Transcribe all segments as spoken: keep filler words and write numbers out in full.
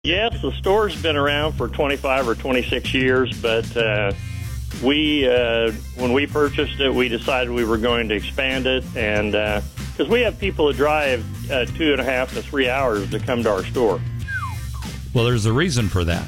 Yes, the store's been around for twenty-five or twenty-six years, but uh, we, uh, when we purchased it, we decided we were going to expand it, and because uh, we have people that drive uh, two and a half to three hours to come to our store. Well, there's a reason for that.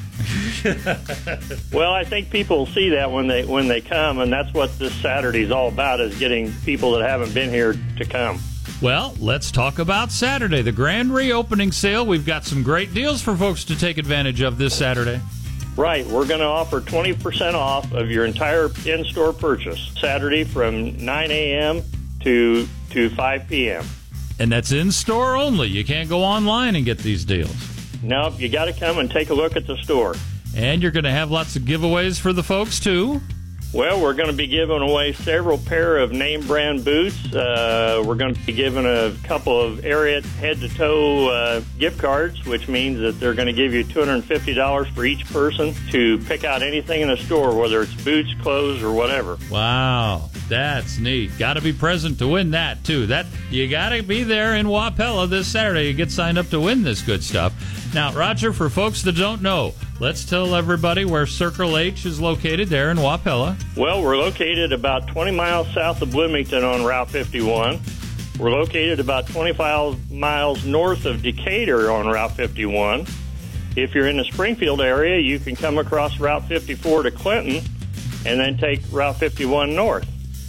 Well, I think people see that when they when they come, and that's what this Saturday's all about, is getting people that haven't been here to come. Well, let's talk about Saturday, the grand reopening sale. We've got some great deals for folks to take advantage of this Saturday. Right. We're going to offer twenty percent off of your entire in-store purchase Saturday from nine a.m. to to five p.m. And that's in-store only. You can't go online and get these deals. No, you got to come and take a look at the store. And you're going to have lots of giveaways for the folks, too. Well, we're going to be giving away several pair of name brand boots. Uh, we're going to be giving a couple of Ariat head-to-toe uh, gift cards, which means that they're going to give you two hundred fifty dollars for each person to pick out anything in the store, whether it's boots, clothes, or whatever. Wow, that's neat. Got to be present to win that, too. That you got to be there in Wapella this Saturday. You get signed up to win this good stuff. Now, Roger, for folks that don't know, let's tell everybody where Circle H is located there in Wapella. Well, we're located about twenty miles south of Bloomington on Route fifty-one. We're located about twenty-five miles north of Decatur on Route fifty-one. If you're in the Springfield area, you can come across Route fifty-four to Clinton and then take Route fifty-one north.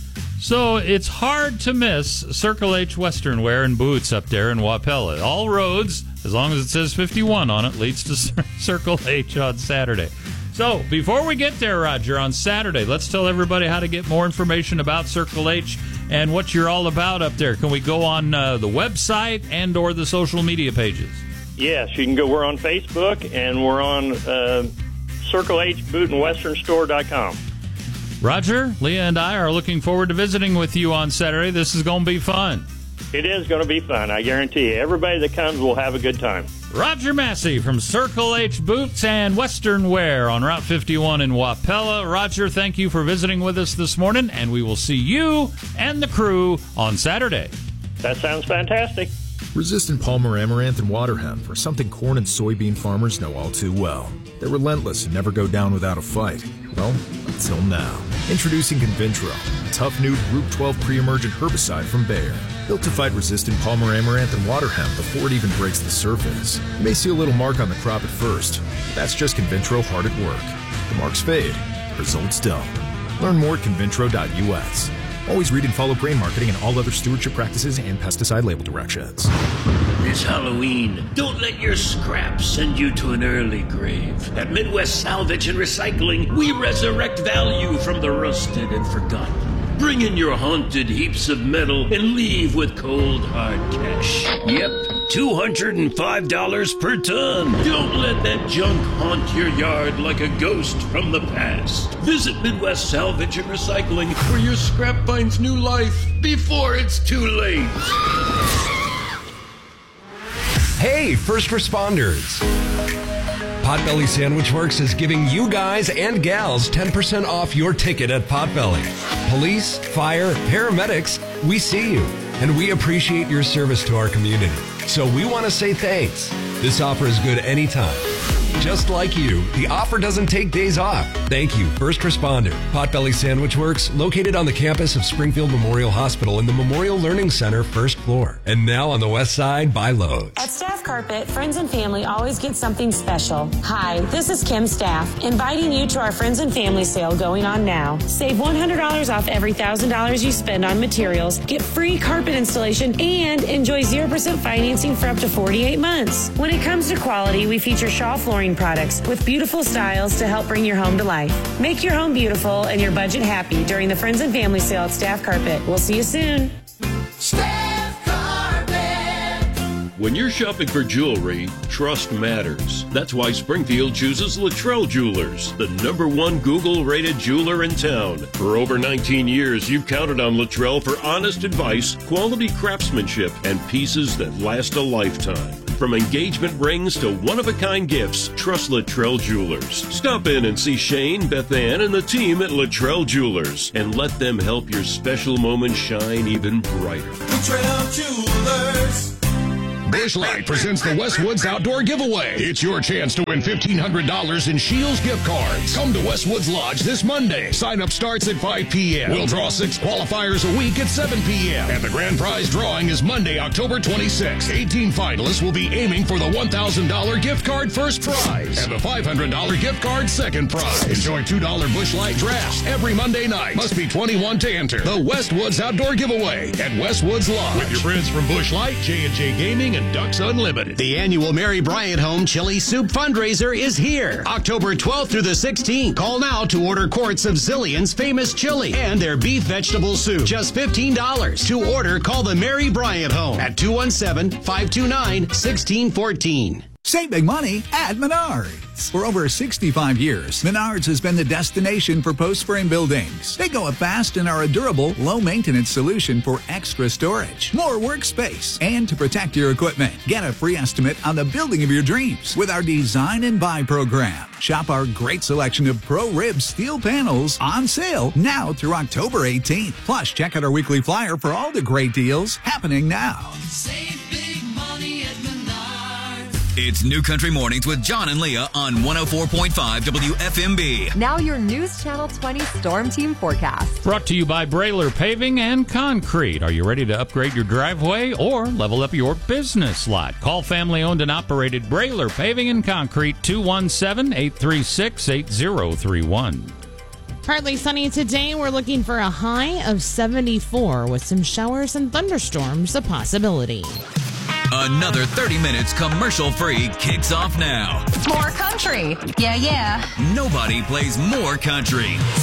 So it's hard to miss Circle H Western Wear and Boots up there in Wapella. All roads, as long as it says fifty-one on it, leads to Circle H on Saturday. So before we get there, Roger, on Saturday, let's tell everybody how to get more information about Circle H and what you're all about up there. Can we go on uh, the website and or the social media pages? Yes, you can go. We're on Facebook, and we're on uh, Circle H Boot and Western Store dot com. Roger, Leah and I are looking forward to visiting with you on Saturday. This is going to be fun. It is going to be fun, I guarantee you. Everybody that comes will have a good time. Roger Massey from Circle H Boots and Western Wear on Route fifty-one in Wapella. Roger, thank you for visiting with us this morning, and we will see you and the crew on Saturday. That sounds fantastic. Resistant Palmer Amaranth and water hemp are something corn and soybean farmers know all too well. They're relentless and never go down without a fight. Well, until now. Introducing Convintro, a tough new Group twelve pre-emergent herbicide from Bayer. Built to fight resistant Palmer Amaranth and water hemp before it even breaks the surface. You may see a little mark on the crop at first. That's just Convintro hard at work. The marks fade, results don't. Learn more at convintro dot U S. Always read and follow grain marketing and all other stewardship practices and pesticide label directions. This Halloween, don't let your scraps send you to an early grave. At Midwest Salvage and Recycling, we resurrect value from the rusted and forgotten. Bring in your haunted heaps of metal and leave with cold, hard cash. Yep, two hundred five dollars per ton. Don't let that junk haunt your yard like a ghost from the past. Visit Midwest Salvage and Recycling, where your scrap finds new life before it's too late. Hey, first responders. Potbelly Sandwich Works is giving you guys and gals ten percent off your ticket at Potbelly. Police, fire, paramedics, we see you, and we appreciate your service to our community. So we want to say thanks. This offer is good anytime. Just like you, the offer doesn't take days off. Thank you, first responder. Potbelly Sandwich Works, located on the campus of Springfield Memorial Hospital in the Memorial Learning Center, first floor. And now on the west side by Lowe's. At Staff Carpet, friends and family always get something special. Hi, this is Kim Staff, inviting you to our Friends and Family sale going on now. Save one hundred dollars off every one thousand dollars you spend on materials, get free carpet installation, and enjoy zero percent financing for up to forty-eight months. When it comes to quality, we feature Shaw Flooring products with beautiful styles to help bring your home to life. Make your home beautiful and your budget happy during the Friends and Family sale at Staff Carpet. We'll see you soon. Staff Carpet. When you're shopping for jewelry, trust matters. That's why Springfield chooses Luttrell Jewelers, the number one Google-rated jeweler in town. For over nineteen years, you've counted on Luttrell for honest advice, quality craftsmanship, and pieces that last a lifetime. From engagement rings to one-of-a-kind gifts, trust Luttrell Jewelers. Stop in and see Shane, Beth Ann, and the team at Luttrell Jewelers, and let them help your special moment shine even brighter. Luttrell Jewelers. Busch Light presents the Westwoods Outdoor Giveaway. It's your chance to win fifteen hundred dollars in Shields gift cards. Come to Westwoods Lodge this Monday. Sign up starts at five p.m. We'll draw six qualifiers a week at seven p.m. And the grand prize drawing is Monday, October twenty-sixth. eighteen finalists will be aiming for the one thousand dollars gift card first prize and the five hundred dollars gift card second prize. Enjoy two dollars Busch Light drafts every Monday night. Must be twenty-one to enter. The Westwoods Outdoor Giveaway at Westwoods Lodge. With your friends from Busch Light, J and J Gaming, and Ducks Unlimited. The annual Mary Bryant Home Chili Soup fundraiser is here. October twelfth through the sixteenth. Call now to order quarts of Zillion's famous chili and their beef vegetable soup. Just fifteen dollars. To order, call the Mary Bryant Home at two one seven, five two nine, one six one four. Save big money at Menards. For over sixty-five years, Menards has been the destination for post-frame buildings. They go up fast and are a durable, low-maintenance solution for extra storage, more workspace, and to protect your equipment. Get a free estimate on the building of your dreams with our Design and Buy program. Shop our great selection of Pro-Rib steel panels on sale now through October eighteenth. Plus, check out our weekly flyer for all the great deals happening now. Save big money at Menards. It's New Country Mornings with John and Leah on one oh four point five W F M B. Now your News Channel twenty Storm Team forecast. Brought to you by Brailer Paving and Concrete. Are you ready to upgrade your driveway or level up your business lot? Call family-owned and operated Brailer Paving and Concrete, two one seven, eight three six, eight zero three one. Partly sunny today. We're looking for a high of seventy-four with some showers and thunderstorms a possibility. Another thirty minutes commercial-free kicks off now. More country. Yeah, yeah. Nobody plays more country.